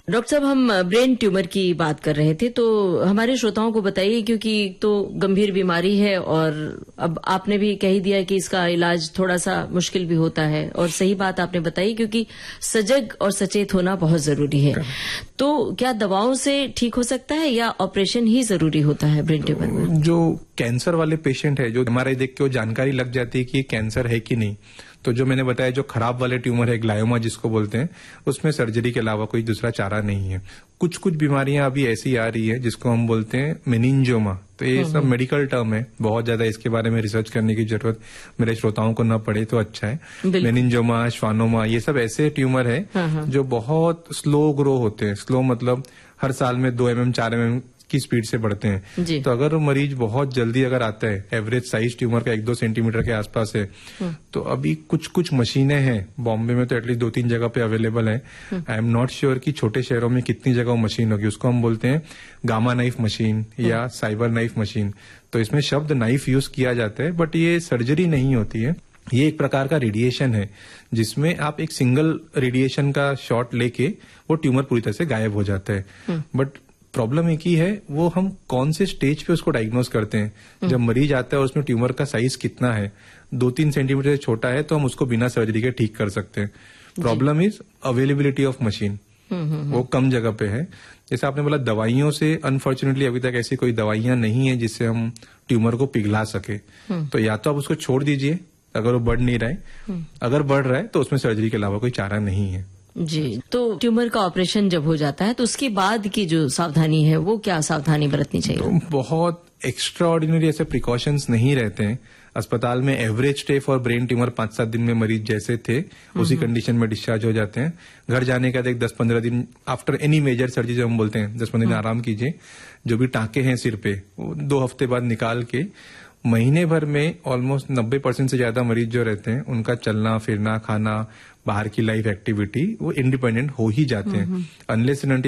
Doctor साहब, हम brain tumour की बात कर रहे थे, तो हमारे श्रोताओं को बताइए, क्योंकि तो गंभीर बीमारी है और अब आपने भी कह ही दिया कि इसका इलाज थोड़ा सा मुश्किल भी होता है, और सही बात आपने बताई, क्योंकि सजग और सचेत होना बहुत जरूरी है। तो क्या दवाओं से ठीक हो सकता है या ऑपरेशन ही जरूरी होता है ब्रेन ट्यूमर में? जो कैंसर वाले पेशेंट है, जो हमारे देख के वो जानकारी लग जाती है कि ये कैंसर है कि नहीं, तो जो मैंने बताया जो खराब वाले ट्यूमर है, ग्लायोमा जिसको बोलते हैं, उसमें सर्जरी के अलावा कोई दूसरा चारा नहीं है। कुछ कुछ बीमारियां अभी ऐसी आ रही है जिसको हम बोलते हैं मेनिंजियोमा। तो ये सब मेडिकल टर्म है, बहुत ज्यादा इसके बारे में रिसर्च करने की जरूरत मेरे श्रोताओं को न पड़े तो अच्छा है। मेनिंजियोमा, श्वानोमा, ये सब ऐसे ट्यूमर है जो बहुत स्लो ग्रो होते हैं। स्लो मतलब हर साल में 2 mm 4 mm की स्पीड से बढ़ते हैं। तो अगर मरीज बहुत जल्दी अगर आता है, एवरेज साइज ट्यूमर का 1-2 सेंटीमीटर के आसपास है, तो अभी कुछ कुछ मशीनें हैं बॉम्बे में, तो एटलीस्ट 2-3 जगह पे अवेलेबल है। आई एम नॉट श्योर कि छोटे शहरों में कितनी जगह वो मशीन होगी। उसको हम बोलते हैं गामा नाइफ मशीन या साइबर नाइफ मशीन। तो इसमें शब्द नाइफ यूज किया जाता है, बट ये सर्जरी नहीं होती है। ये एक प्रकार का रेडिएशन है जिसमें आप एक सिंगल रेडिएशन का शॉट लेके वो ट्यूमर पूरी तरह से गायब हो जाता है। बट प्रॉब्लम एक ही है, वो हम कौन से स्टेज पे उसको डायग्नोज करते हैं। जब मरीज आता है और उसमें ट्यूमर का साइज कितना है, 2-3 सेंटीमीटर से छोटा है, तो हम उसको बिना सर्जरी के ठीक कर सकते हैं। Problem is availability of machine, वो कम जगह पे है। जैसे आपने बोला दवाइयों से, अनफॉर्चुनेटली अभी तक ऐसी कोई दवाइयां नहीं है जिससे हम ट्यूमर को पिघला सके। तो या तो आप उसको छोड़ दीजिए अगर वो बढ़ नहीं रहा है, अगर बढ़ रहा है तो उसमें सर्जरी के अलावा कोई चारा नहीं है। जी, तो ट्यूमर का ऑपरेशन जब हो जाता है तो उसके बाद की जो सावधानी है, वो क्या सावधानी बरतनी चाहिए? तो बहुत एक्स्ट्रा ऑर्डिनरी ऐसे प्रिकॉशंस नहीं रहते हैं। अस्पताल में average stay for brain tumour 5-7 दिन में मरीज जैसे थे उसी कंडीशन में डिस्चार्ज हो जाते हैं। घर जाने का 10-15 दिन आफ्टर एनी मेजर सर्जरी जो हम बोलते हैं, 10-15 दिन आराम कीजिए। जो भी टांके हैं सिर पे, 2 हफ्ते बाद निकाल के महीने भर में ऑलमोस्ट 90% से ज्यादा मरीज जो रहते हैं उनका चलना फिरना, खाना, बाहर की लाइफ एक्टिविटी वो इंडिपेंडेंट हो ही जाते हैं। अनलेस